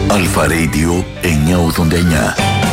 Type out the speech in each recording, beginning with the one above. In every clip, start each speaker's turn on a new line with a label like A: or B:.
A: Αλφα Radio 989.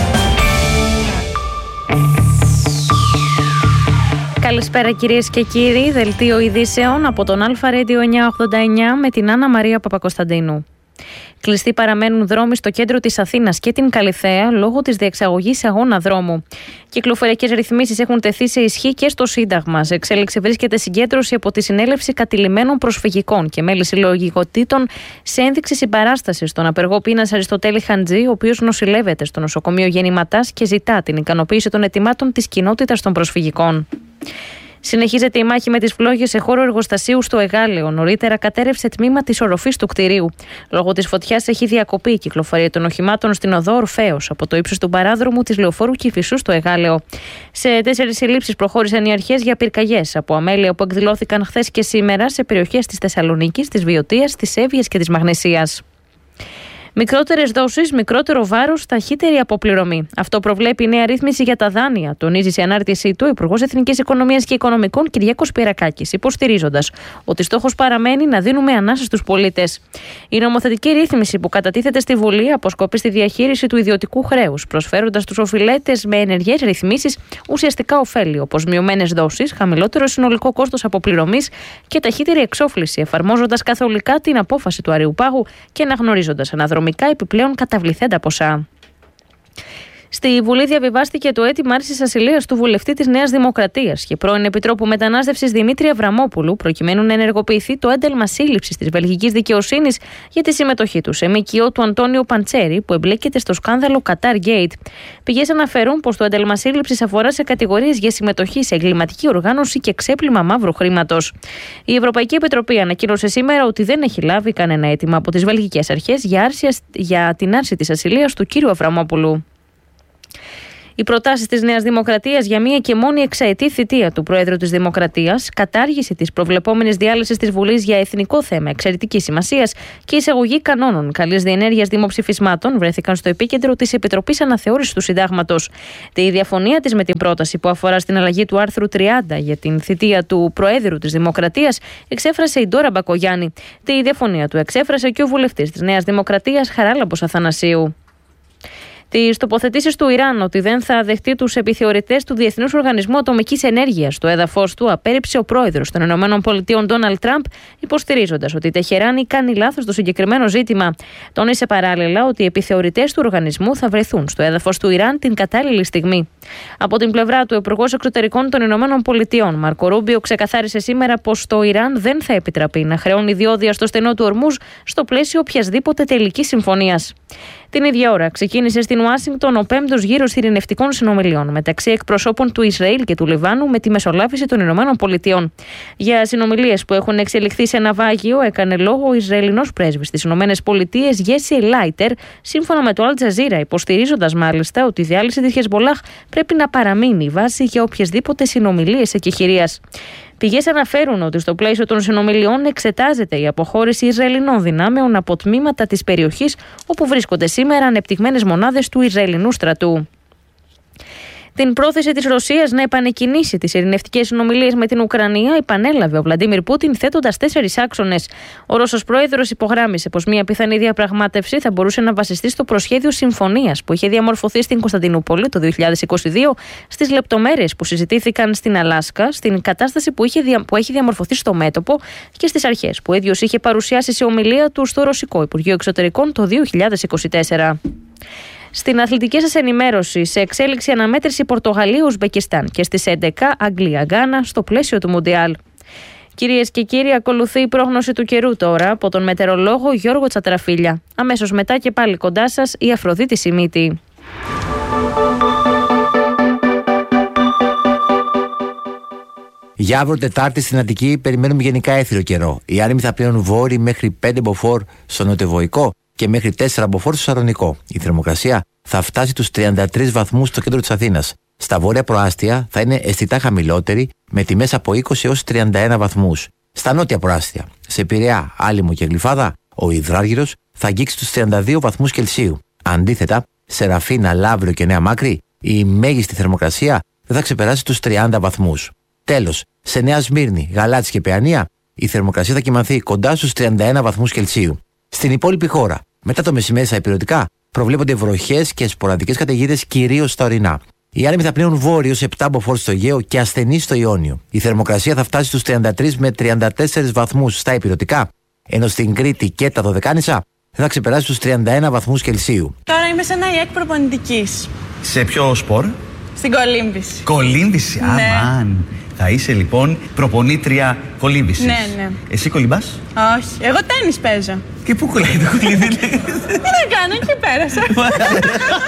B: Καλησπέρα κυρίες και κύριοι, δελτίο ειδήσεων από τον Αλφα Radio 989 με την Άννα Μαρία Παπακοσταντίνου. Κλειστοί παραμένουν δρόμοι στο κέντρο της Αθήνας και την Καλιθέα λόγω της διεξαγωγής αγώνα δρόμου. Κυκλοφοριακές ρυθμίσεις έχουν τεθεί σε ισχύ και στο Σύνταγμα. Σε εξέλιξη βρίσκεται συγκέντρωση από τη Συνέλευση Κατηλημμένων Προσφυγικών και μέλη συλλογικοτήτων σε ένδειξη συμπαράστασης στον απεργό πείνας Αριστοτέλη Χαντζή, ο οποίος νοσηλεύεται στο νοσοκομείο Γεννηματάς και ζητά την ικανοποίηση των αιτημάτων της κοινότητας των προσφυγικών. Συνεχίζεται η μάχη με τις φλόγες σε χώρο εργοστασίου στο Εγάλεο. Νωρίτερα κατέρευσε τμήμα της οροφής του κτηρίου. Λόγω της φωτιάς έχει διακοπεί η κυκλοφορία των οχημάτων στην οδό Ορφέως από το ύψος του παράδρομου της Λεωφόρου Κηφισού στο Εγάλεο. Σε 4 συλλήψεις προχώρησαν οι αρχές για πυρκαγιές από αμέλεια που εκδηλώθηκαν χθες και σήμερα σε περιοχές της Θεσσαλονίκης, της Βιωτίας, της Εύβοιας και της Μαγνησίας. Μικρότερες δόσεις, μικρότερο βάρος, ταχύτερη αποπληρωμή. Αυτό προβλέπει η νέα ρύθμιση για τα δάνεια, τονίζει σε ανάρτησή του ο Υπουργός Εθνικής Οικονομίας και Οικονομικών Κυριάκος Πυρακάκης, υποστηρίζοντας ότι στόχος παραμένει να δίνουμε ανάσα στους πολίτες. Η νομοθετική ρύθμιση που κατατίθεται στη Βουλή αποσκοπεί στη διαχείριση του ιδιωτικού χρέους, προσφέροντας στους οφειλέτες με ενεργές ρυθμίσεις ουσιαστικά ωφέλη, όπως μειωμένες δόσεις, χαμηλότερο συνολικό κόστος αποπληρωμής και ταχύτερη εξόφληση, εφαρμόζοντας καθολικά την απόφαση του Αριουπάγου και αναγνωρίζοντας αναδρομικά επιπλέον καταβληθέντα ποσά. Στη Βουλή διαβιβάστηκε το αίτημα άρσης ασυλίας του βουλευτή της Νέας Δημοκρατίας και πρώην Επιτρόπου Μετανάστευσης Δημήτρη Αβραμόπουλου, προκειμένου να ενεργοποιηθεί το ένταλμα σύλληψης της βελγικής δικαιοσύνης για τη συμμετοχή του σε ΜΚΟ του Αντώνιο Παντσέρη, που εμπλέκεται στο σκάνδαλο Qatar Gate. Πηγές αναφέρουν πως το ένταλμα σύλληψης αφορά σε κατηγορίες για συμμετοχή σε εγκληματική οργάνωση και ξέπλυμα μαύρου χρήματος. Η Ευρωπαϊκή Επιτροπή ανακοίνωσε σήμερα ότι δεν έχει λάβει κανένα αίτημα από τις βελγικές αρχές για την άρση της ασυλίας του κ. Αβραμόπουλου. Οι προτάσεις της Νέας Δημοκρατίας για μία και μόνη εξαετή θητεία του Προέδρου της Δημοκρατίας, κατάργηση της προβλεπόμενης διάλυσης της Βουλής για εθνικό θέμα εξαιρετικής σημασίας και εισαγωγή κανόνων καλής διενέργειας δημοψηφισμάτων βρέθηκαν στο επίκεντρο της Επιτροπής Αναθεώρησης του Συντάγματος. Τη διαφωνία της με την πρόταση που αφορά στην αλλαγή του άρθρου 30 για την θητεία του Προέδρου της Δημοκρατίας εξέφρασε η Ντόρα Μπακογιάννη. Τη διαφωνία του εξέφρασε και ο βουλευτής της Νέας Δημοκρατίας Χαράλαμπος Αθανασίου. Τις τοποθετήσεις του Ιράν ότι δεν θα δεχτεί τους επιθεωρητές του Διεθνούς Οργανισμού Ατομικής Ενέργειας στο έδαφος του απέρριψε ο πρόεδρος των ΗΠΑ Ντόναλντ Τραμπ, υποστηρίζοντας ότι η Τεχεράνη κάνει λάθος στο συγκεκριμένο ζήτημα. Τόνισε παράλληλα ότι οι επιθεωρητές του οργανισμού θα βρεθούν στο έδαφος του Ιράν την κατάλληλη στιγμή. Από την πλευρά του, ο Υπουργός Εξωτερικών των ΗΠΑ Μάρκο Ρούμπιο ξεκαθάρισε σήμερα πως το Ιράν δεν θα επιτραπεί να χρεώνει διόδια στο στενό του Ορμούζ στο πλαίσιο οποιασδήποτε τελικής συμφωνίας. Την ίδια ώρα ξεκίνησε στην Ουάσιγκτον ο 5ος γύρος ειρηνευτικών συνομιλιών μεταξύ εκπροσώπων του Ισραήλ και του Λιβάνου με τη μεσολάβηση των ΗΠΑ. Για συνομιλίες που έχουν εξελιχθεί σε ναυάγιο έκανε λόγο ο Ισραηλινός πρέσβης στις ΗΠΑ Γιέσι Λάιτερ, σύμφωνα με το Αλ Τζαζίρα, υποστηρίζοντας μάλιστα ότι η διάλυση της Χεσμολάχ πρέπει να παραμείνει βάση για οποιασδήποτε συνομιλίες εκεχηρίας. Πηγές αναφέρουν ότι στο πλαίσιο των συνομιλιών εξετάζεται η αποχώρηση Ισραηλινών δυνάμεων από τμήματα της περιοχής όπου βρίσκονται σήμερα ανεπτυγμένες μονάδες του Ισραηλινού στρατού. Την πρόθεση της Ρωσίας να επανεκκινήσει τις ειρηνευτικές συνομιλίες με την Ουκρανία επανέλαβε ο Βλαντίμιρ Πούτιν θέτοντας 4 άξονες. Ο Ρώσος πρόεδρος υπογράμμισε πως μια πιθανή διαπραγμάτευση θα μπορούσε να βασιστεί στο προσχέδιο συμφωνίας που είχε διαμορφωθεί στην Κωνσταντινούπολη το 2022, στις λεπτομέρειες που συζητήθηκαν στην Αλάσκα, στην κατάσταση που έχει διαμορφωθεί στο μέτωπο και στις αρχές που ο ίδιος είχε παρουσιάσει σε ομιλία του στο Ρωσικό Υπουργείο Εξωτερικών το 2024. Στην αθλητική σας ενημέρωση, σε εξέλιξη αναμέτρηση Πορτογαλία-Ουσμπεκιστάν και στις 11 Αγγλία-Γκάνα στο πλαίσιο του Μουντιάλ. Κυρίες και κύριοι, ακολουθεί η πρόγνωση του καιρού τώρα από τον μετεωρολόγο Γιώργο Τσατραφίλια. Αμέσως μετά και πάλι κοντά σας η Αφροδίτη Σιμίτη.
C: Για αύριο Τετάρτη στην Αττική περιμένουμε γενικά έθριο καιρό. Οι άνεμοι θα πλέουν βόρειοι μέχρι 5 μποφόρ στο νοτιοβοϊκό και μέχρι 4 μποφόρ στο Σαρονικό. Η θερμοκρασία θα φτάσει τους 33 βαθμούς στο κέντρο της Αθήνας. Στα βόρεια προάστια θα είναι αισθητά χαμηλότερη με τιμές από 20 έως 31 βαθμούς. Στα νότια προάστια, σε Πειραιά, Άλυμο και Γλυφάδα, ο υδράργυρος θα αγγίξει τους 32 βαθμούς Κελσίου. Αντίθετα, σε Ραφίνα, Λαύριο και Νέα Μάκρη, η μέγιστη θερμοκρασία δεν θα ξεπεράσει τους 30 βαθμούς. Τέλος, σε Νέα Σμύρνη, Γαλάτσι και Παιανία, η θερμοκρασία θα κυμανθεί κοντά στους 31 βαθμούς Κελσίου. Στην υπόλοιπη χώρα, Μετά το μεσημέρι στα ηπειρωτικά προβλέπονται βροχές και σποραδικές καταιγίδες κυρίως στα ορεινά. Οι άνεμοι θα πνέουν βόρειο σε 7 μποφόρ στο Αιγαίο και ασθενείς στο Ιόνιο. Η θερμοκρασία θα φτάσει στους 33 με 34 βαθμούς στα ηπειρωτικά, ενώ στην Κρήτη και τα Δωδεκάνησα θα ξεπεράσει τους 31 βαθμούς Κελσίου.
D: Τώρα είμαι σε ένα ΙΕΚ προπονητικής.
E: Σε ποιο σπορ?
D: Στην κολύμβηση.
E: Κολύμβηση,
D: Ναι.
E: αμάν. Θα είσαι λοιπόν προπονήτρια κολύμβησης.
D: Ναι.
E: Εσύ κολυμπάς?
D: Όχι, εγώ τένις παίζω.
E: Και πού κολλάει το κολύμβη?
D: Τι να κάνω, εκεί πέρασα.